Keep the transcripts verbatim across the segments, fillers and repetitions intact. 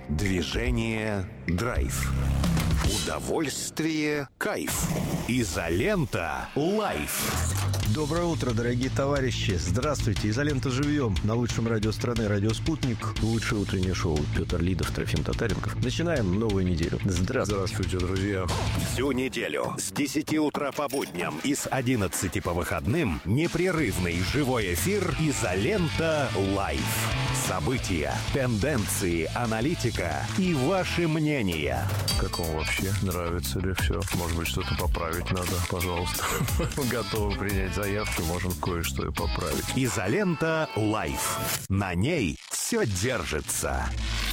Движение – драйв. Удовольствие – кайф. Изолента – лайф. Доброе утро, дорогие товарищи. Здравствуйте. Изолента живьем. На лучшем радио страны, радио «Спутник». Лучшее утреннее шоу. Петр Лидов, Трофим Татаренков. Начинаем новую неделю. Здравствуйте. Здравствуйте, друзья. Всю неделю с десяти утра по будням и с одиннадцати по выходным непрерывный живой эфир «Изолента лайф». События, тенденции, аналитика и ваши мнения. Как вам вообще? Нравится ли все? Может быть, что-то поправить надо? Пожалуйста. Готовы принять заявку, можем кое-что и поправить. «Изолента лайф». На ней все держится.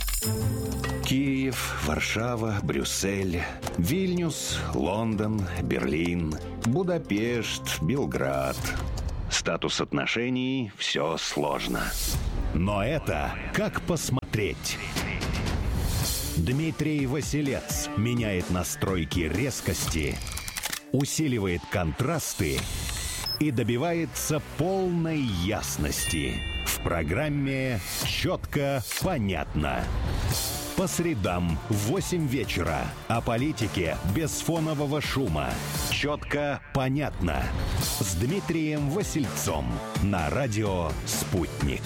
Киев, Варшава, Брюссель, Вильнюс, Лондон, Берлин, Будапешт, Белград. Статус отношений – все сложно. Но это как посмотреть. Дмитрий Василец меняет настройки резкости, усиливает контрасты и добивается полной ясности. В программе «Четко, понятно». По средам в восемь вечера. О политике без фонового шума. «Четко, понятно». С Дмитрием Васильцом на радио «Спутник».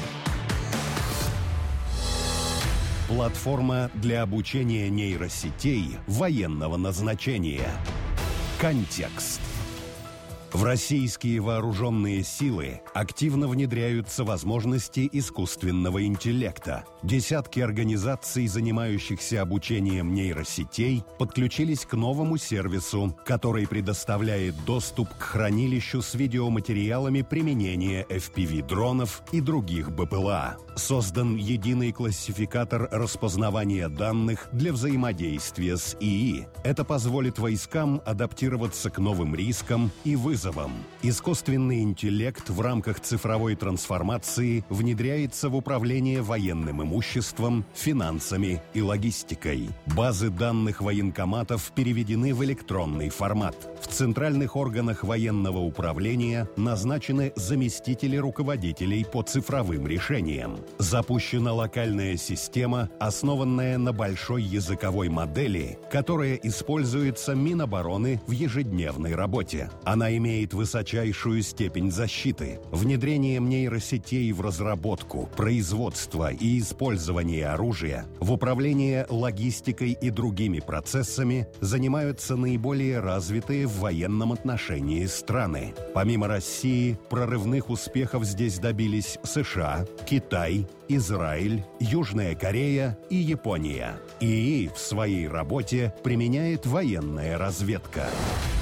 Платформа для обучения нейросетей военного назначения. Контекст. В российские вооруженные силы активно внедряются возможности искусственного интеллекта. Десятки организаций, занимающихся обучением нейросетей, подключились к новому сервису, который предоставляет доступ к хранилищу с видеоматериалами применения эф пи ви-дронов и других бэ пэ эл а. Создан единый классификатор распознавания данных для взаимодействия с ИИ. Это позволит войскам адаптироваться к новым рискам и вызовам. Искусственный интеллект в рамках цифровой трансформации внедряется в управление военным имуществом, финансами и логистикой. Базы данных военкоматов переведены в электронный формат. В центральных органах военного управления назначены заместители руководителей по цифровым решениям. Запущена локальная система, основанная на большой языковой модели, которая используется Минобороны в ежедневной работе. Она имеет имеет высочайшую степень защиты. Внедрением нейросетей в разработку, производство и использование оружия, в управление логистикой и другими процессами занимаются наиболее развитые в военном отношении страны. Помимо России, прорывных успехов здесь добились США, Китай, Израиль, Южная Корея и Япония. ИИ в своей работе применяет военная разведка.